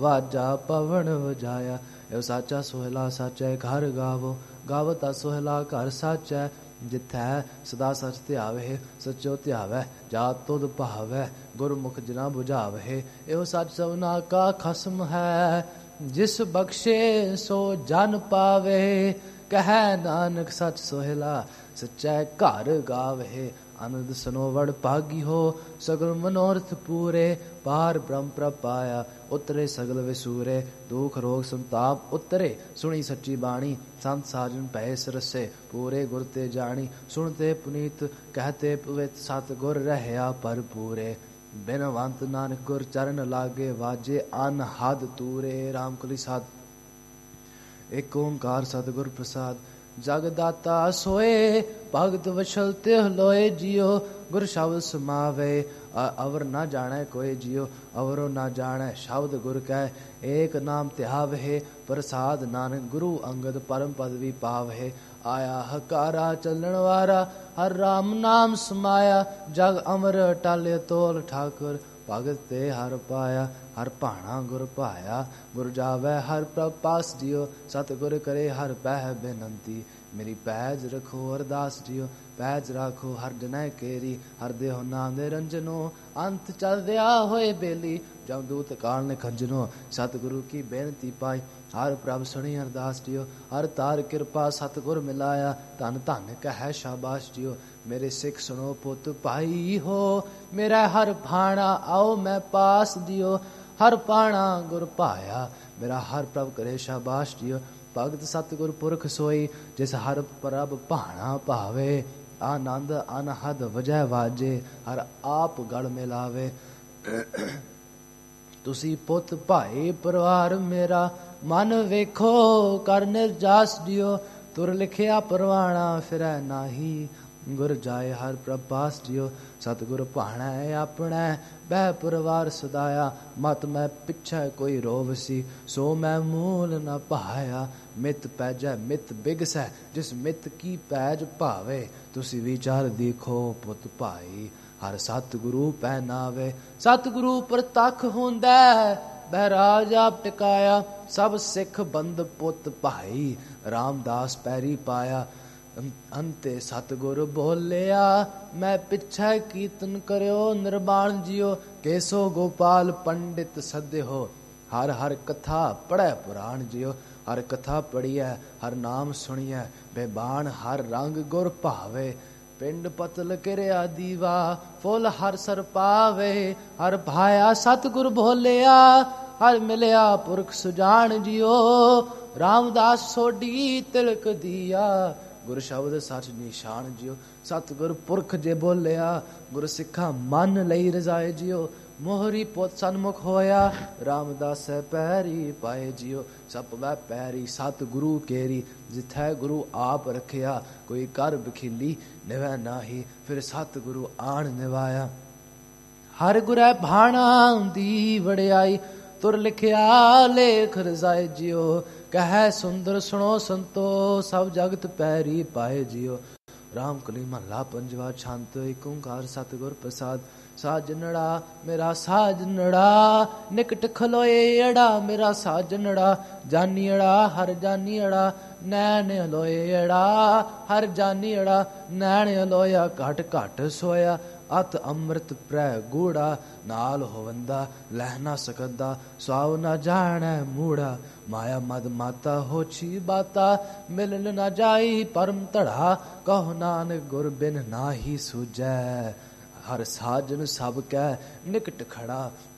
ਵਾਜਾ ਪਵਨ ਵਜਾਇਆ। ਇਹੋ ਸਾਚਾ ਸੋਹਿਲਾ ਸਾਚੈ ਘਰ ਗਾਵੋ, ਗਾਵਤਾ ਸੋਹਿਲਾ ਘਰ ਸਾਚੈ। ਜਿਥੈ ਸਦਾ ਸਚ ਧਿਆਵੇ, ਸਚੋ ਧਿਆਵੈ ਜਾ ਤੁਧ ਭਾਵੈ। ਗੁਰਮੁਖ ਜਿਨਾ ਬੁਝਾਵੇ, ਇਹੋ ਸੱਚ ਸਭਨਾ ਕਾ ਖਸਮ ਹੈ। ਜਿਸ ਬਖਸ਼ੇ ਸੋ ਜਨ ਪਾਵੇ, ਕਹਿ ਨਾਨਕ ਸਚ ਸੋਹਿਲਾ ਸਚੈ ਘਰ ਗਾਵੇ। ਆਨੰਦ ਸਨੋਵੜ ਭਾਗੀ ਹੋ, ਸਗਲ ਮਨੋਰਥ ਪੂਰੇ। ਪਾਰ ਬ੍ਰਹਮ ਪ੍ਰਭ ਪਾਇਆ, ਉਤਰੇ ਸਗਲ ਵਿਸੂਰੇ। ਦੁਖ ਰੋਗ ਸੰਤਾਪ ਉਤਰੇ, ਸੁਣੀ ਸੱਚੀ ਬਾਣੀ। ਸੰਤ ਸਾਜਨ ਪਏ ਸਰਸੇ, ਪੂਰੇ ਗੁਰ ਤੇ ਜਾਣੀ। ਸੁਣਤੇ ਪੁਨੀਤ ਕਹਤੇ ਪਵਿੱਤ, ਸਤ ਗੁਰ ਰਹਿਆ ਭਰਪੂਰੇ। ਬਿਨਵੰਤ ਨਾਨਕ ਗੁਰ ਚਰਨ ਲਾਗੇ, ਵਾਜੇ ਅਨਹਦ ਤੂਰੇ। ਰਾਮ ਕਲੀ ਸਾਧ। ਏਕ ਓੰਕਾਰ ਸਤਿਗੁਰ ਪ੍ਰਸਾਦ। ਜਗ ਦਾਤਾ ਸੋਏ, ਭਗਤ ਵਸ਼ਲ ਤਿਹ ਲੋਏ ਜਿਉ। ਗੁਰ ਸ਼ਬਦ ਸਮਾਵੇ, ਅਵਰ ਨਾ ਜਾਣੈ ਕੋਇ ਜਿਉ। ਅਵਰੋ ਨਾ ਜਾਣੈ ਸ਼ਬਦ ਗੁਰ ਕੈ, ਏਕ ਨਾਮ ਧਿਆਵਹਿ। ਪ੍ਰਸਾਦ ਨਾਨਕ ਗੁਰੂ ਅੰਗਦ, ਪਰਮ ਪਦਵੀ ਪਾਵਹਿ। ਆਇਆ ਹਕਾਰਾ ਚੱਲਣ ਵਾਰਾ, ਹਰ ਰਾਮ ਨਾਮ ਸਮਾਇਆ। ਜਗ ਅਮਰ ਟਾਲੇ ਤੋਲ ਠਾਕੁਰ, ਭਗਤ ਤੇ ਹਰ ਪਾਇਆ। ਹਰ ਭਾਣਾ ਗੁਰ ਭਾਇਆ, ਗੁਰ ਜਾਵੈ ਹਰ ਪ੍ਰਭ ਪਾਸ ਜਿਉ। ਸਤਿਗੁਰ ਕਰੇ ਹਰ ਪਹਿ ਬੇਨੰਤੀ, ਮੇਰੀ ਪੈਜ ਰਖੋ ਅਰਦਾਸ ਜਿਉ। ਪੈਜ ਰਾਖੋ ਹਰ ਜਨੈ ਕੇਰੀ, ਹਰ ਦੇਹੁ ਨਾਮ ਨਿਰੰਜਨੋ। ਅੰਤ ਚਲਦਿਆ ਹੋਏ ਬੇਲੀ, ਜਮਦੂਤ ਕਾਲ ਨੇ ਖੰਜਨੋ। ਸਤਿਗੁਰੂ ਕੀ ਬੇਨਤੀ ਪਾਈ, ਹਰ ਪ੍ਰਭ ਸੁਣੀ ਅਰਦਾਸ ਜਿਉ। ਹਰ ਤਾਰ ਕਿਰਪਾ ਸਤਿਗੁਰ ਮਿਲਾਇਆ, ਧਨ ਧਨ ਕਹਿ ਸ਼ਾਬਾਸ਼ ਜਿਉ। ਮੇਰੇ ਸਿੱਖ ਸੁਣੋ ਪੁੱਤ ਭਾਈ ਹੋ, ਮੇਰਾ ਹਰ ਭਾਣਾ ਆਓ ਮੈਂ ਪਾਸ ਦਿਓ। ਹਰ ਪਾਣਾ ਗੁਰ ਭਾਇਆ, ਮੇਰਾ ਹਰ ਪ੍ਰਭ ਕਰੇ ਸ਼ਾਬਾਸ਼ ਜਿਉ। ਭਗਤ ਸਤਿਗੁਰ ਪੁਰਖ ਸੋਈ, ਜਿਸ ਹਰ ਪ੍ਰਭ ਭਾਣਾ ਭਾਵੇ। ਆਨੰਦ ਅਨਹਦ ਵਜੈ ਵਾਜੇ, ਹਰ ਆਪ ਗਲ ਮਿਲਾਵੇ। ਤੁਸੀਂ ਪੁੱਤ ਭਾਈ ਪਰਿਵਾਰ ਮੇਰਾ, ਮਨ ਵੇਖੋ ਕਰ ਨਿਰਜਾਸ ਦਿਓ। ਤੁਰ ਲਿਖਿਆ ਪਰਵਾਣਾ ਫਿਰੈ ਨਾਹੀ, ਗੁਰ ਜਾਏ ਹਰ ਪ੍ਰਭ ਪਾਸ ਜਿਉ। ਸਤਿਗੁਰ ਭਾਣਾ ਆਪਣਾ, ਬਹਿ ਪਰਿਵਾਰ ਸਦਾਇਆ। ਮਤ ਮੈਂ ਪਿੱਛੇ ਕੋਈ ਰੋਵ ਸੀ, ਸੋ ਮੈਂ ਮੂਲ ਨ ਭਾਇਆ। ਮਿਤ ਪੈਜੈ ਮਿਤ ਬਿਗਸੈ, ਜਿਸ ਮਿਤ ਕੀ ਪੈਜ ਭਾਵੇ। ਤੁਸੀਂ ਵਿਚਾਰ ਦੇਖੋ ਪੁੱਤ ਭਾਈ, ਹਰ ਸਤਿਗੁਰੂ ਪੈ ਨਾਵੇ। ਸਤਿਗੁਰੂ ਪ੍ਰਤੱਖ ਹੁੰਦਾ, ਬਹਿਰਾਜ ਆਪ ਟਿਕਾਇਆ। ਸਭ ਸਿੱਖ ਬੰਦ ਪੁੱਤ ਭਾਈ, ਰਾਮਦਾਸ ਪੈਰੀ ਪਾਇਆ। ਅੰਤੇ ਸਤਿਗੁਰ ਬੋਲਿਆ, ਮੈਂ ਪਿੱਛੇ ਕੀਰਤਨ ਕਰਿਓ ਨਿਰਬਾਣ ਜਿਉ। ਕੇਸੋ ਗੋਪਾਲ ਪੰਡਿਤ ਸਦਿਓ, ਹਰ ਹਰ ਕਥਾ ਪੜ੍ਹੈ ਪੁਰਾਣ ਜਿਉ। ਹਰ ਕਥਾ ਪੜ੍ਹੀਐ, ਹਰ ਨਾਮ ਸੁਣੀਐ, ਬੇਬਾਨ ਹਰ ਰੰਗ ਗੁਰ ਭਾਵੇ। ਪਿੰਡ ਪਤਲ ਕਿਰਿਆ ਦੀਵਾ, ਫੁੱਲ ਹਰ ਸਰ ਪਾਵੇ। ਹਰ ਭਾਇਆ ਸਤਿਗੁਰ ਬੋਲਿਆ, ਹਰ ਮਿਲਿਆ ਪੁਰਖ ਸੁਜਾਨ ਜਿਉ। ਰਾਮਦਾਸ ਸੋਢੀ ਤਿਲਕ ਦੀਆ, ਗੁਰ ਸ਼ਬਦ ਸੱਚ ਨਿਸ਼ਾਨ ਜਿਉ। ਸਤਿਗੁਰ ਪੁਰਖ ਜੇ ਬੋਲਿਆ, ਗੁਰ ਸਿੱਖਾਂ ਮਨ ਲਈ ਰਜ਼ਾਏ ਜਿਉ। ਮੋਹਰੀ ਪੁੱਤ ਸਨਮੁਖ ਹੋਇਆ, ਰਾਮਦਾਸੈ ਪੈਰੀ ਪਾਏ ਜਿਉ। ਸਭ ਵੈ ਪੈਰੀ ਸਤਿਗੁਰੂ ਕੇਰੀ, ਜਿਥੈ ਗੁਰੂ ਆਪ ਰਖਿਆ। ਕੋਈ ਕਰ ਬਖੀਲੀ ਨਿਵੈ ਨਾਹੀ, ਫਿਰ ਸਤਿਗੁਰੂ ਆਣ ਨਿਵਾਇਆ। ਹਰ ਗੁਰੈ ਭਾਣਾ ਦੀ ਵਡਿਆਈ, ਤੁਰ ਲਿਖਿਆ ਲੇਖ ਰਜ਼ਾਏ ਜਿਉ। ਕਹਿ ਸੁੰਦਰ ਸੁਣੋ ਸੰਤੋ, ਸਭ ਜਗਤ ਪੈਰੀ ਪਾਏ ਜਿਉ। ਰਾਮ ਕਲੀ ਮਹੱਲਾ ਪੰਜਵਾ। ਛੰਤ ਏਕ ਓੰਕਾਰ ਸਤਿਗੁਰ ਪ੍ਰਸਾਦ। ਸਾਜਨੜਾ ਮੇਰਾ ਸਾਜਨੜਾ, ਨਿਕਟ ਖਲੋਏ ਅੜਾ ਮੇਰਾ ਸਾਜਨੜਾ। ਜਾਨੀਅੜਾ ਹਰ ਜਾਨੀਅੜਾ, ਨੈਣ ਹਲੋਏ ਅੜਾ ਹਰ ਜਾਨੀਅੜਾ। ਨੈਣ ਹਲੋਇਆ ਘਟ ਘਟ ਸੋਇਆ, ਅਤ ਅੰਮ੍ਰਿਤ ਪ੍ਰੈ ਗੂੜਾ। ਨਾਲ ਹੋਵੰਦਾ ਲਹਿ ਨਾ ਸਕਦਾ, ਸਵਾਉ ਨਾ ਜਾਣੈ ਮੂੜਾ। ਮਾਇਆ ਮਦ ਮਾਤਾ ਹੋਛੀ ਬਾਤਾ, ਮਿਲਨ ਨਾ ਜਾਈ ਪਰਮ ਧੜਾ। ਕਹੋ ਨਾਨਕ ਗੁਰ ਬਿਨ ਨਾਹੀ ਸੂਝੈ, ਹਰ ਸਾਜਨ ਸਭ ਕੈ ਨਿਕਟ ਖੜਾ।